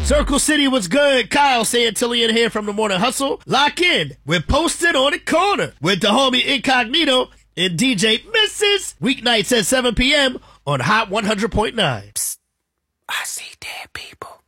Circle City was good. Kyle Santillian here from the Morning Hustle. Lock in. We're posted on the corner with the homie Incognito and DJ Mrs. Weeknights at 7 p.m. on Hot 100.9. Psst. I see dead people.